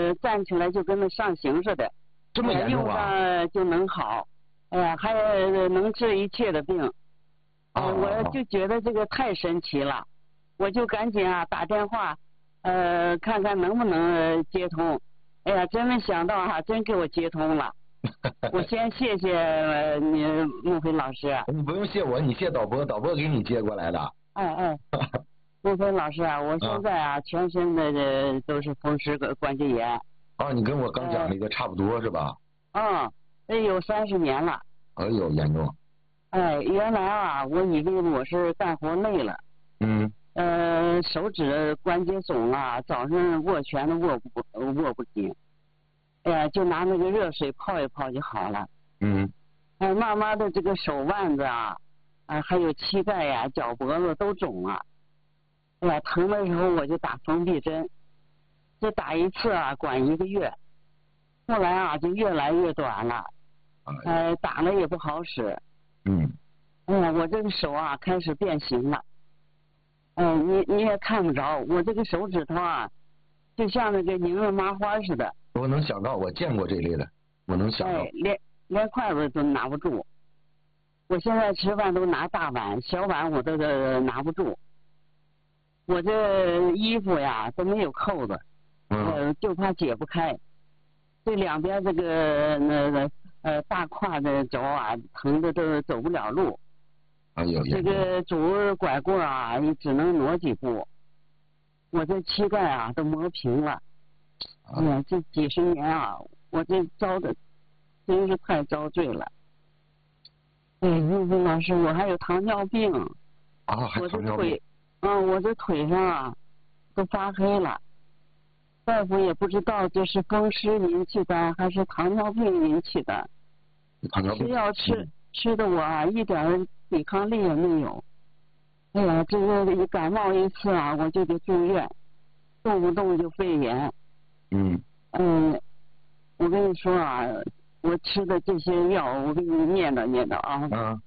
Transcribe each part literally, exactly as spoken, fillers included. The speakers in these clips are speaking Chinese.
呃站起来就跟那上刑似的， 这么严重啊？ 呃、用上就能好，哎呀，还能治一切的病。 啊、 呃，我就觉得这个太神奇了，我就赶紧啊打电话，呃，看看能不能接通。哎呀，真没想到哈、啊，真给我接通了。我先谢谢、呃、你孟非老师。 你不用谢我，你谢导播，导播给你接过来的。 哎哎，孟非老师啊，我现在啊、啊全身的这都是风湿关节炎。 啊，你跟我刚讲那个差不多、呃、是吧？ 嗯，这有三十年了。 哎呦，严重。 哎，原来啊，我以为我是干活累了。 嗯。 呃，手指关节肿啊，早上握拳都握不握不紧。哎呀，就拿那个热水泡一泡就好了。 嗯。 哎，慢慢的这个手腕子啊，啊还有膝盖呀、啊、脚脖子都肿了。哎呀，疼的时候我就打封闭针，这打一次啊管一个月，后来啊就越来越短了。哎，打了也不好使。 嗯。 哎呀，我这个手啊开始变形了。哎，你你也看不着，我这个手指头啊，就像那个拧了麻花似的。 我能想到，我见过这类的，我能想到。 哎，连连筷子都拿不住。我现在吃饭都拿大碗，小碗我都拿不住。我这衣服呀都没有扣子，呃，就怕解不开。这两边这个那个呃大胯的肘啊，疼的都走不了路。 哎呦， 这个拄拐棍啊，你只能挪几步。我这膝盖啊都磨平了。哎呀，这几十年啊，我这遭的真是太遭罪了。哎，孟非老师，我还有糖尿病。 啊，还糖尿病。 嗯，我这腿上啊都发黑了。大夫也不知道这是风湿引起的还是糖尿病引起的。 糖尿病。 吃药吃、嗯、吃的我啊一点抵抗力也没有。哎呀，这个一感冒一次啊，我就得住院，动不动就肺炎。 嗯。 嗯，我跟你说啊，我吃的这些药，我给你念叨念叨啊。 嗯。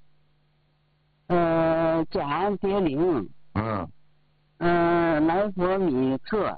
呃，甲氨蝶呤。 嗯。 呃，莱佛米特。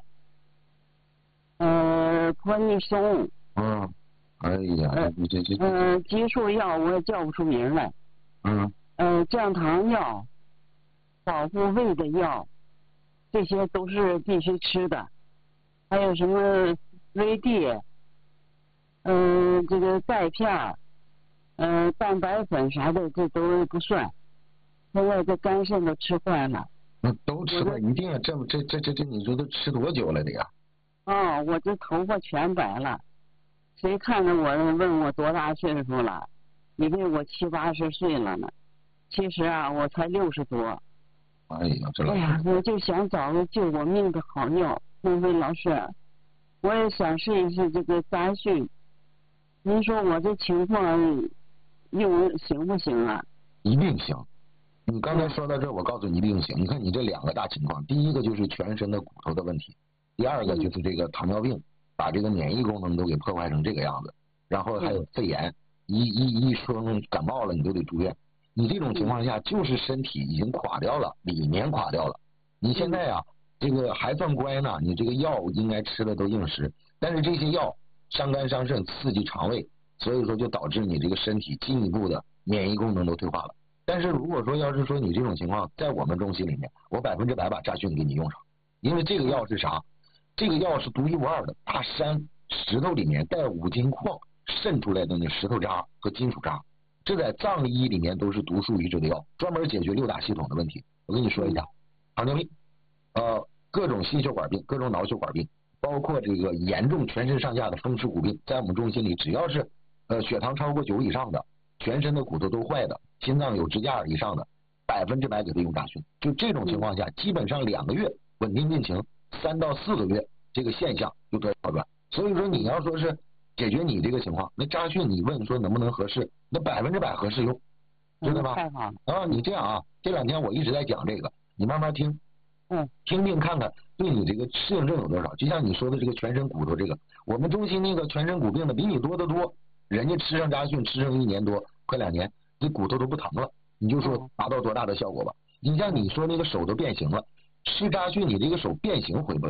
呃，泼尼松。 嗯。哎呀， 呃、 你这这。 呃，激素药我也叫不出名来。 嗯。 呃，降糖药。保护胃的药，这些都是必须吃的。还有什么维 D， 嗯、呃，这个钙片，嗯、呃，蛋白粉啥的，这都不算。现在这肝肾都吃坏了。 那都吃坏，一定要这么这这这这，你说都吃多久了的呀？ 哦，我这头发全白了，谁看着我问我多大岁数了？以为我七八十岁了呢。其实啊，我才六十多。 哎呀，这哎呀，我就想找个救我命的好药。孟非老师，我也想试一试这个杂讯，您说我这情况用行不行啊？ 一定行。你刚才说到这，我告诉你一定行。你看你这两个大情况，第一个就是全身的骨头的问题，第二个就是这个糖尿病，把这个免疫功能都给破坏成这个样子，然后还有肺炎，一一一说感冒了你都得住院。你这种情况下就是身体已经垮掉了，里面垮掉了。你现在啊，这个还算乖呢，你这个药应该吃的都应时，但是这些药伤肝伤肾，刺激肠胃，所以说就导致你这个身体进一步的免疫功能都退化了。但是如果说要是说你这种情况在我们中心里面，我百分之百把扎讯给你用上，因为这个药是啥？这个药是独一无二的，大山石头里面带五金矿渗出来的那石头渣和金属渣。这在藏医里面都是独树一帜的药，专门解决六大系统的问题。我跟你说一下，糖尿病，呃，各种心血管病，各种脑血管病，包括这个严重全身上下的风湿骨病，在我们中心里，只要是呃血糖超过九以上的，全身的骨头都坏的，心脏有支架以上的，百分之百给他用大讯。就这种情况下，基本上两个月稳定病情，三到四个月这个现象就得好转。所以说你要说是解决你这个情况，那扎讯你问说能不能合适，那百分之百合适用，知道吧？ 太好了。 啊，你这样啊，这两天我一直在讲这个，你慢慢听， 嗯， 听听看看对你这个适应症有多少。就像你说的这个全身骨头这个，我们中心那个全身骨病的比你多得多，人家吃上扎讯吃上一年多，快两年，这骨头都不疼了，你就说达到多大的效果吧。你像你说那个手都变形了，吃扎讯你这个手变形回不来，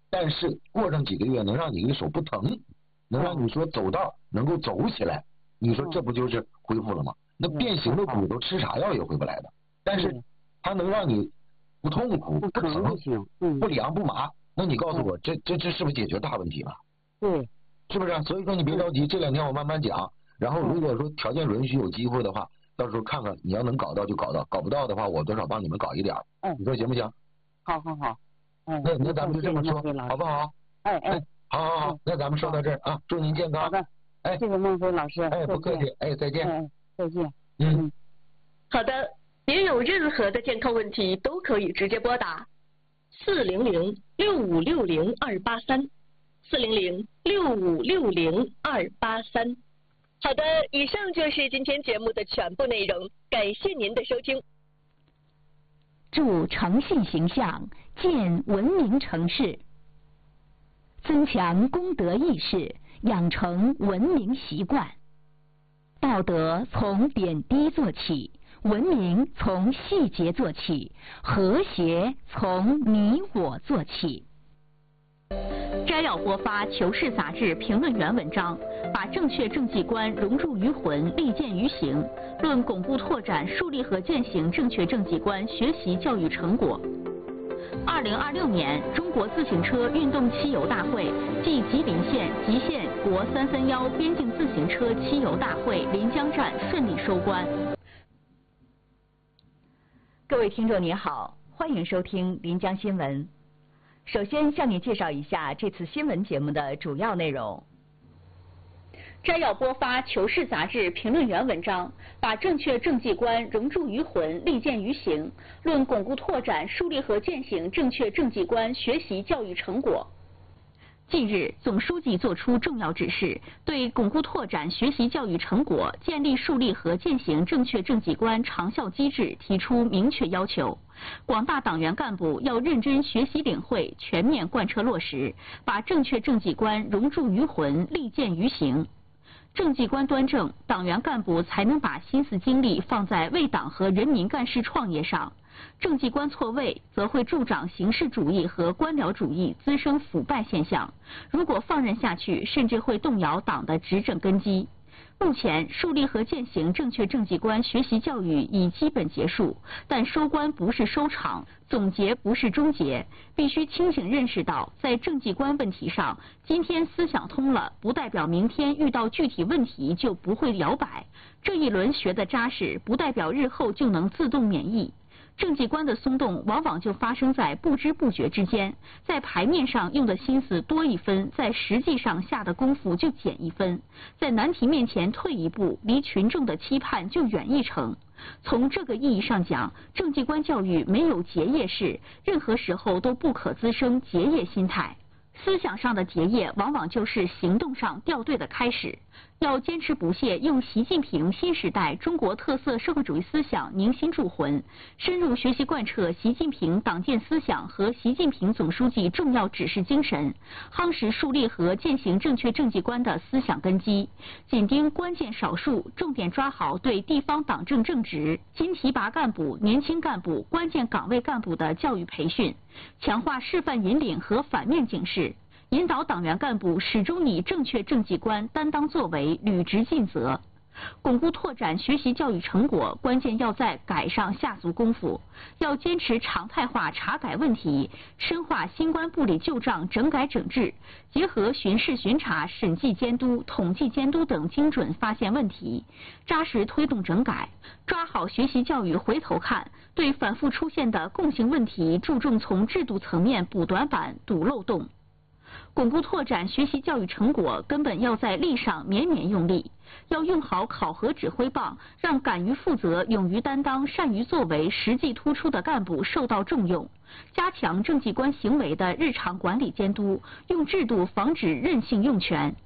但是过上几个月能让你的手不疼，能让你说走道能够走起来，你说这不就是恢复了吗？那变形的骨头吃啥药也回不来的，但是它能让你不痛苦、不疼、不凉不麻，那你告诉我，这这这是不是解决大问题了？ 对， 是不是？所以说你别着急，这两天我慢慢讲，然后如果说条件允许有机会的话，到时候看看你要能搞到就搞到，搞不到的话我多少帮你们搞一点， 嗯， 你说行不行？ 好好好，嗯， 那那咱们就这么说，好不好？ 哎哎， 好好好，那咱们说到这儿啊，祝您健康。 好的， 哎， 谢谢孟非老师， 哎，不客气，哎，再见， 哎，再见， 嗯， 好的，您有任何的健康问题都可以直接拨打四零零六五六零二八三，四零零六五六零二八三。好的，以上就是今天节目的全部内容，感谢您的收听。 助诚信形象，建文明城市，增强公德意识，养成文明习惯。道德从点滴做起，文明从细节做起，和谐从你我做起。 摘要播发《求是》杂志评论员文章，把正确政绩观融入于魂，立践于行，论巩固拓展、树立和践行正确政绩观学习教育成果。二零二六年中国自行车运动汽游大会暨吉林县吉县国三三幺边境自行车汽游大会临江站顺利收官。 各位听众您好，欢迎收听临江新闻。首先向你介绍一下这次新闻节目的主要内容。 摘要播发《求是》杂志评论员文章，把正确政绩观融入于魂，立践于行，论巩固拓展、树立和践行正确政绩观学习教育成果。近日，总书记作出重要指示，对巩固拓展学习教育成果、建立树立和践行正确政绩观长效机制提出明确要求。广大党员干部要认真学习领会，全面贯彻落实，把正确政绩观融入于魂，立践于行。政绩观端正，党员干部才能把心思精力放在为党和人民干事创业上。政绩观错位，则会助长形式主义和官僚主义滋生腐败现象。如果放任下去，甚至会动摇党的执政根基。目前，树立和践行正确政绩观学习教育已基本结束，但收官不是收场，总结不是终结，必须清醒认识到，在政绩观问题上，今天思想通了，不代表明天遇到具体问题就不会摇摆。这一轮学的扎实，不代表日后就能自动免疫。政绩观的松动往往就发生在不知不觉之间，在牌面上用的心思多一分，在实际上下的功夫就减一分，在难题面前退一步，离群众的期盼就远一程。从这个意义上讲，政绩观教育没有结业式，任何时候都不可滋生结业心态。思想上的结业，往往就是行动上掉队的开始。要坚持不懈用习近平新时代中国特色社会主义思想凝心铸魂，深入学习贯彻习近平党建思想和习近平总书记重要指示精神，夯实树立和践行正确政绩观的思想根基，紧盯关键少数，重点抓好对地方党政正职、新提拔干部、年轻干部、关键岗位干部的教育培训，强化示范引领和反面警示，引导党员干部始终以正确政绩观担当作为，履职尽责。巩固拓展学习教育成果，关键要在改上下足功夫，要坚持常态化查改问题，深化新冠部里旧账整改整治，结合巡视巡查、审计监督、统计监督等精准发现问题，扎实推动整改，抓好学习教育回头看，对反复出现的共性问题注重从制度层面补短板、堵漏洞。巩固拓展学习教育成果，根本要在力上绵绵用力，要用好考核指挥棒，让敢于负责、勇于担当、善于作为、实际突出的干部受到重用，加强政绩观行为的日常管理监督，用制度防止任性用权。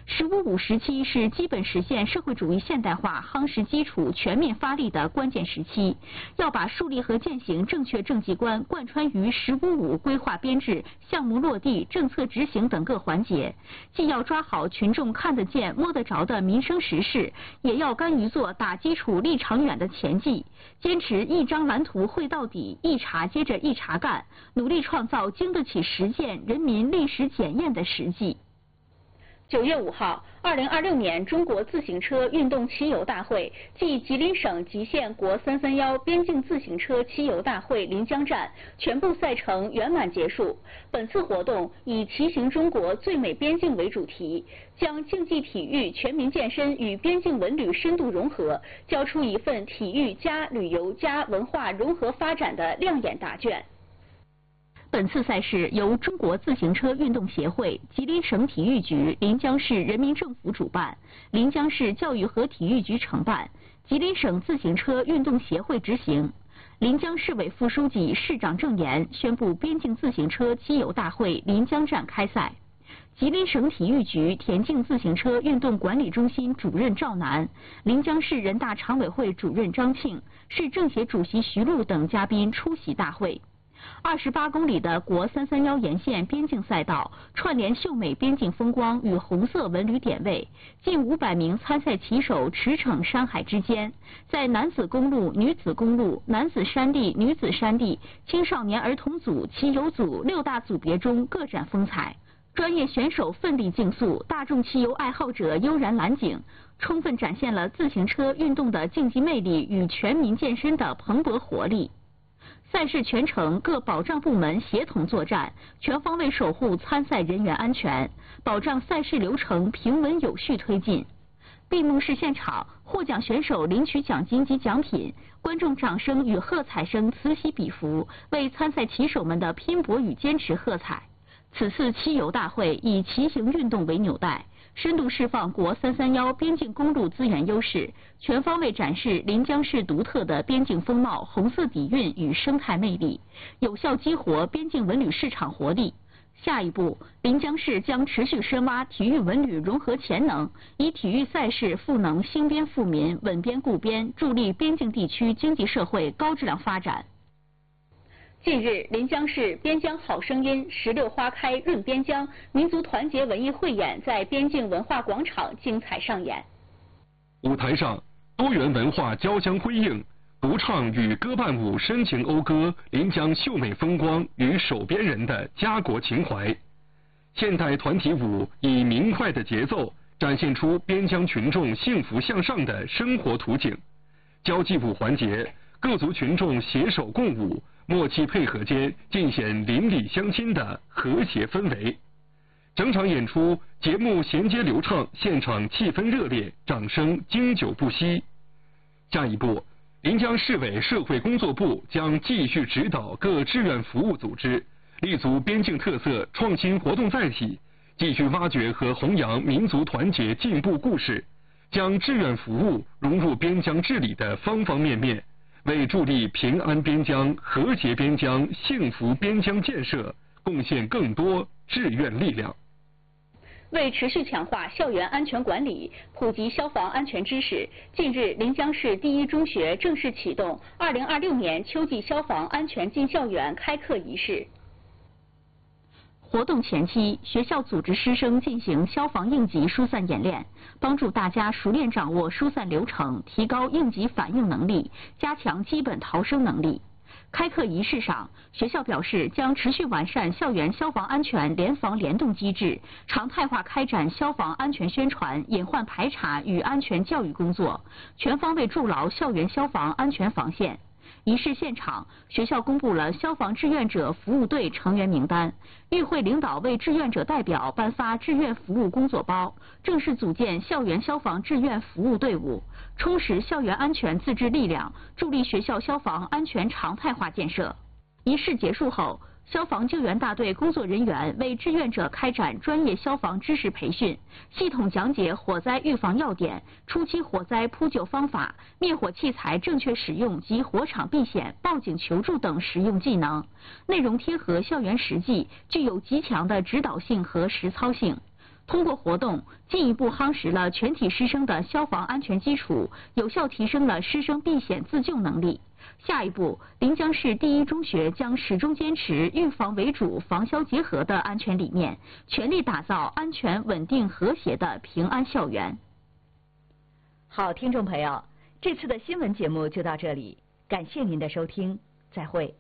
十五五时期是基本实现社会主义现代化夯实基础、全面发力的关键时期，要把树立和践行正确政绩观贯穿于十五五规划编制、项目落地、政策执行等各环节，既要抓好群众看得见、摸得着的民生实事，也要甘于做打基础、立长远的前进，坚持一张蓝图绘到底，一茬接着一茬干，努力创造经得起实践、人民历史检验的实际。 九月五号，二零二六年中国自行车运动骑游大会暨吉林省吉县国三三幺边境自行车骑游大会临江站全部赛程圆满结束。本次活动以骑行中国最美边境为主题，将竞技体育、全民健身与边境文旅深度融合，交出一份体育加旅游加文化融合发展的亮眼答卷。 本次赛事由中国自行车运动协会、吉林省体育局、临江市人民政府主办，临江市教育和体育局承办，吉林省自行车运动协会执行。临江市委副书记、市长郑岩宣布边境自行车骑游大会临江站开赛。吉林省体育局田径自行车运动管理中心主任赵楠、临江市人大常委会主任张庆、市政协主席徐璐等嘉宾出席大会。二十八公里的国三三幺沿线边境赛道，串联秀美边境风光与红色文旅点位，近五百名参赛骑手驰骋山海之间，在男子公路、女子公路、男子山地、女子山地、青少年儿童组、骑游组六大组别中各展风采。专业选手奋力竞速，大众骑游爱好者悠然揽景，充分展现了自行车运动的竞技魅力与全民健身的蓬勃活力。赛事全程各保障部门协同作战，全方位守护参赛人员安全，保障赛事流程平稳有序推进。闭幕式现场，获奖选手领取奖金及奖品，观众掌声与喝彩声此起彼伏，为参赛骑手们的拼搏与坚持喝彩。此次骑游大会以骑行运动为纽带，深度释放国三三幺边境公路资源优势，全方位展示临江市独特的边境风貌、红色底蕴与生态魅力，有效激活边境文旅市场活力。下一步，临江市将持续深挖体育文旅融合潜能，以体育赛事赋能兴边富民、稳边固边，助力边境地区经济社会高质量发展。 近日，临江市边疆好声音石榴花开润边疆民族团结文艺汇演在边境文化广场精彩上演。 舞台上，多元文化交相辉映，独唱与歌伴舞深情讴歌临江秀美风光与守边人的家国情怀。现代团体舞以明快的节奏展现出边疆群众幸福向上的生活图景。交际舞环节，各族群众携手共舞，默契配合间尽显邻里乡亲的和谐氛围。整场演出节目衔接流畅，现场气氛热烈，掌声经久不息。下一步，临江市委社会工作部将继续指导各志愿服务组织，立足边境特色创新活动载体，继续挖掘和弘扬民族团结进步故事，将志愿服务融入边疆治理的方方面面，为助力平安边疆、和谐边疆、幸福边疆建设贡献更多志愿力量。 为持续强化校园安全管理，普及消防安全知识，近日临江市第一中学正式启动二零二六年秋季消防安全进校园开课仪式。 活动前期，学校组织师生进行消防应急疏散演练，帮助大家熟练掌握疏散流程，提高应急反应能力，加强基本逃生能力。开课仪式上，学校表示将持续完善校园消防安全联防联动机制，常态化开展消防安全宣传、隐患排查与安全教育工作，全方位筑牢校园消防安全防线。仪式现场，学校公布了消防志愿者服务队成员名单，与会领导为志愿者代表颁发志愿服务工作包，正式组建校园消防志愿服务队伍，充实校园安全自治力量，助力学校消防安全常态化建设。仪式结束后，消防救援大队工作人员为志愿者开展专业消防知识培训，系统讲解火灾预防要点、初期火灾扑救方法、灭火器材正确使用及火场避险、报警求助等实用技能，内容贴合校园实际，具有极强的指导性和实操性。 通过活动，进一步夯实了全体师生的消防安全基础，有效提升了师生避险自救能力。下一步，临江市第一中学将始终坚持预防为主、防消结合的安全理念，全力打造安全、稳定、和谐的平安校园。 好，听众朋友，这次的新闻节目就到这里，感谢您的收听，再会。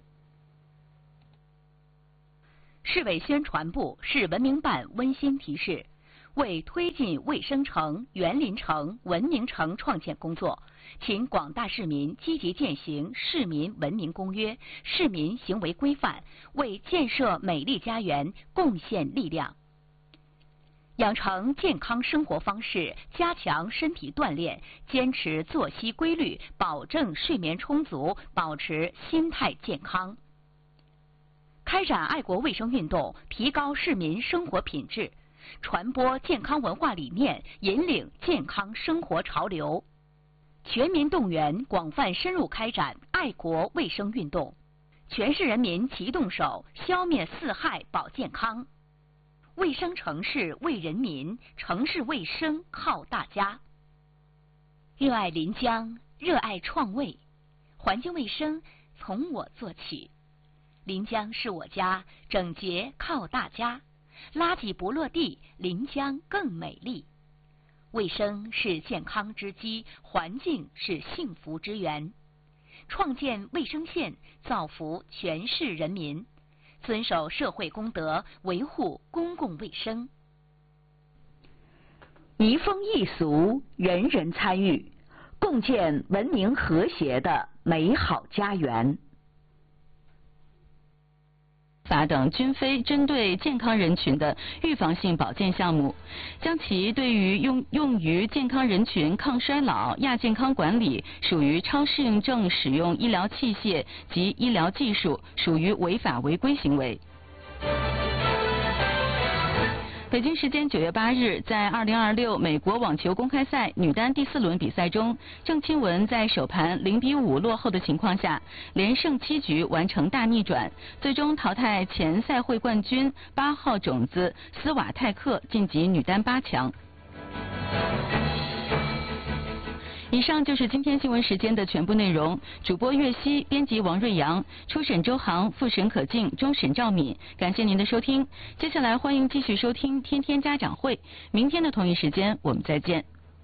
市委宣传部、市文明办温馨提示：为推进卫生城、园林城、文明城创建工作，请广大市民积极践行《市民文明公约》、市民行为规范，为建设美丽家园贡献力量。养成健康生活方式，加强身体锻炼，坚持作息规律，保证睡眠充足，保持心态健康。开展爱国卫生运动，提高市民生活品质，传播健康文化理念，引领健康生活潮流。全民动员，广泛深入开展爱国卫生运动，全市人民齐动手，消灭四害，保健康。卫生城市为人民，城市卫生靠大家。热爱临江，热爱创卫，环境卫生从我做起。临江是我家，整洁靠大家。垃圾不落地，临江更美丽。卫生是健康之基，环境是幸福之源。创建卫生县，造福全市人民。遵守社会公德，维护公共卫生。 移风易俗，人人参与，共建文明和谐的美好家园。 法等均非针对健康人群的预防性保健项目，将其对于用用于健康人群抗衰老、亚健康管理，属于超适应症使用医疗器械及医疗技术，属于违法违规行为。北京时间九月八日，在二零二六美国网球公开赛女单第四轮比赛中，郑钦文在首盘零比五落后的情况下，连胜七局完成大逆转，最终淘汰前赛会冠军八号种子斯瓦泰克，晋级女单八强。以上就是今天新闻时间的全部内容。主播岳西，编辑王瑞阳，初审周航，复审可静，终审赵敏。感谢您的收听。接下来欢迎继续收听天天家长会，明天的同一时间我们再见。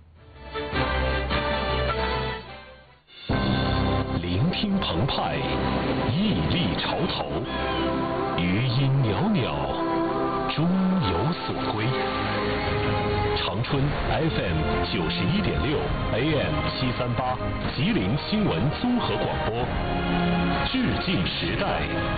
聆听澎湃，屹立潮头，余音袅袅，终有所归。长春 F M 九十一点六 A M 七三八，吉林新闻综合广播，致敬时代。